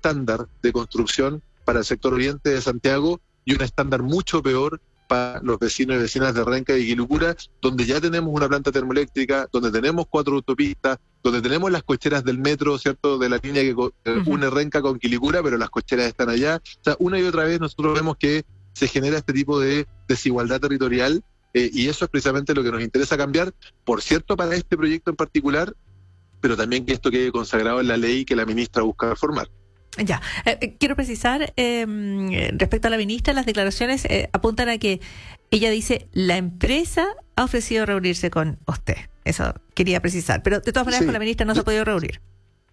estándar de construcción para el sector oriente de Santiago y un estándar mucho peor para los vecinos y vecinas de Renca y Quilicura, donde ya tenemos una planta termoeléctrica, donde tenemos 4 autopistas, donde tenemos las cocheras del metro, ¿cierto?, de la línea que une Renca con Quilicura, pero las cocheras están allá. O sea, una y otra vez nosotros vemos que se genera este tipo de desigualdad territorial, y eso es precisamente lo que nos interesa cambiar, por cierto, para este proyecto en particular, pero también que esto quede consagrado en la ley que la ministra busca reformar. Ya, quiero precisar, respecto a la ministra, las declaraciones apuntan a que ella dice, la empresa ha ofrecido reunirse con usted. Eso quería precisar, pero de todas maneras con la ministra no se ha podido reunir.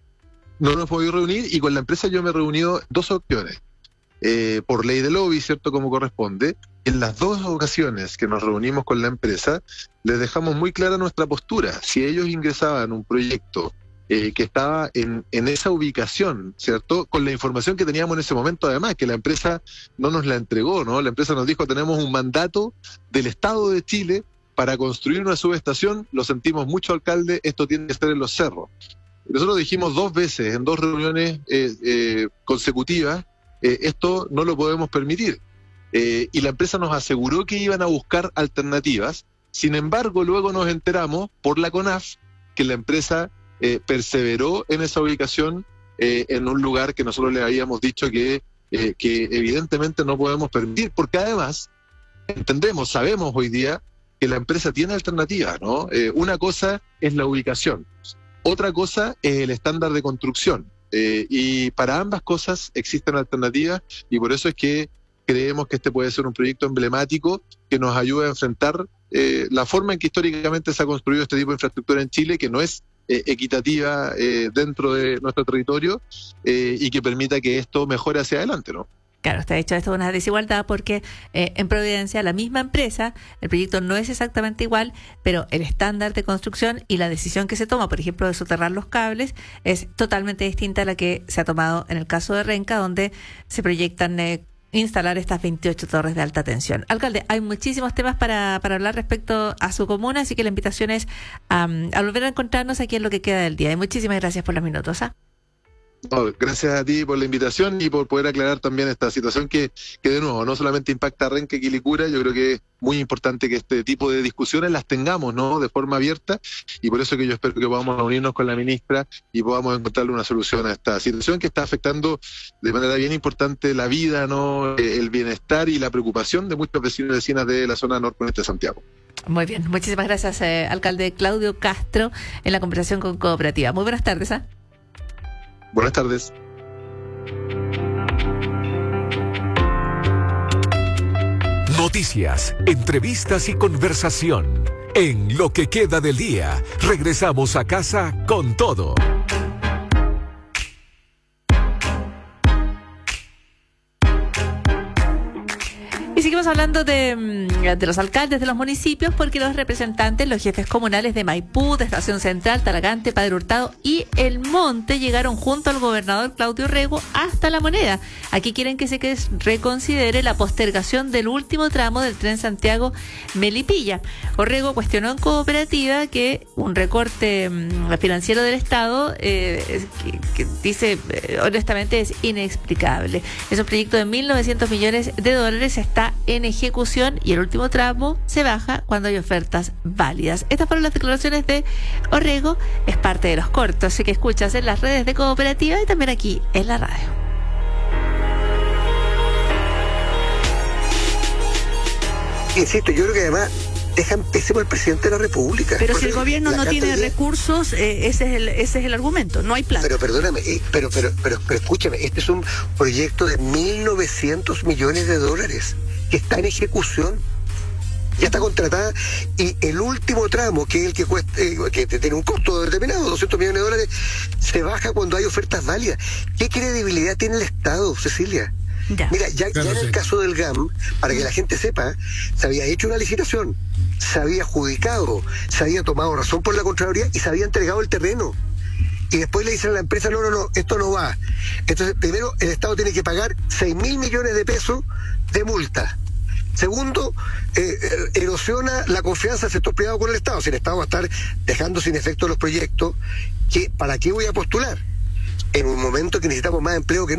No nos hemos podido reunir, y con la empresa yo me he reunido 2 opciones. Por ley de lobby, ¿cierto?, como corresponde. En las 2 ocasiones que nos reunimos con la empresa, les dejamos muy clara nuestra postura. Si ellos ingresaban un proyecto que estaba en esa ubicación, ¿cierto?, con la información que teníamos en ese momento, además, que la empresa no nos la entregó, ¿no? La empresa nos dijo, tenemos un mandato del Estado de Chile para construir una subestación, lo sentimos mucho, alcalde, esto tiene que estar en los cerros. Nosotros dijimos 2 veces, en 2 reuniones consecutivas, esto no lo podemos permitir. Y la empresa nos aseguró que iban a buscar alternativas. Sin embargo, luego nos enteramos por la CONAF que la empresa perseveró en esa ubicación, en un lugar que nosotros le habíamos dicho que evidentemente no podemos permitir, porque además sabemos hoy día que la empresa tiene alternativas, ¿no? Una cosa es la ubicación, otra cosa es el estándar de construcción, y para ambas cosas existen alternativas, y por eso es que creemos que este puede ser un proyecto emblemático que nos ayude a enfrentar la forma en que históricamente se ha construido este tipo de infraestructura en Chile, que no es equitativa dentro de nuestro territorio, y que permita que esto mejore hacia adelante, ¿no? Claro, está hecho esto una desigualdad porque en Providencia, la misma empresa, el proyecto no es exactamente igual, pero el estándar de construcción y la decisión que se toma, por ejemplo, de soterrar los cables, es totalmente distinta a la que se ha tomado en el caso de Renca, donde se proyectan instalar estas 28 torres de alta tensión. Alcalde, hay muchísimos temas para hablar respecto a su comuna, así que la invitación es a volver a encontrarnos aquí en lo que queda del día. Y muchísimas gracias por los minutos. No, gracias a ti por la invitación y por poder aclarar también esta situación que de nuevo no solamente impacta a Renca y Quilicura. Yo creo que es muy importante que este tipo de discusiones las tengamos, ¿no?, de forma abierta, y por eso que yo espero que podamos reunirnos con la ministra y podamos encontrarle una solución a esta situación que está afectando de manera bien importante la vida, ¿no?, el bienestar y la preocupación de muchos vecinos y vecinas de la zona norponiente de Santiago. Muy bien, muchísimas gracias, alcalde Claudio Castro, en la conversación con Cooperativa. Muy buenas tardes. Buenas tardes. Noticias, entrevistas y conversación. En Lo que queda del día, regresamos a casa con todo. Y seguimos hablando de los alcaldes de los municipios, porque los representantes, los jefes comunales de Maipú, de Estación Central, Talagante, Padre Hurtado y El Monte llegaron junto al gobernador Claudio Orrego hasta La Moneda. Aquí quieren que se reconsidere la postergación del último tramo del tren Santiago-Melipilla. Orrego cuestionó en Cooperativa que un recorte financiero del Estado, que dice honestamente es inexplicable. Es un proyecto de $1.900 millones, está en ejecución y el último tramo se baja cuando hay ofertas válidas. Estas fueron las declaraciones de Orrego, es parte de los cortos, así que escuchas en las redes de Cooperativa y también aquí en la radio. Insisto, yo creo que además empecemos el presidente de la República. Pero si el gobierno no tiene recursos, ese es el argumento, no hay plata. Pero perdóname, pero escúchame, este es un proyecto de $1.900 millones que está en ejecución. Ya está contratada, y el último tramo, que es el que cuesta, que tiene un costo determinado, $200 millones, se baja cuando hay ofertas válidas. ¿Qué credibilidad tiene el Estado, Cecilia? Mira, ya en el caso del GAM, para que la gente sepa, se había hecho una licitación, se había adjudicado, se había tomado razón por la Contraloría y se había entregado el terreno. Y después le dicen a la empresa, no, esto no va. Entonces, primero, el Estado tiene que pagar $6.000 millones de multa. Segundo, erosiona la confianza del sector privado con el Estado. Si el Estado va a estar dejando sin efecto los proyectos, ¿para qué voy a postular? En un momento que necesitamos más empleo que